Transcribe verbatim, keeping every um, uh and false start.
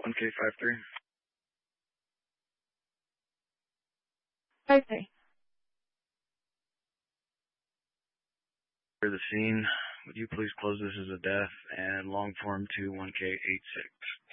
one K five three. Okay. For the scene, would you please close this as a death and long form to one K eight six?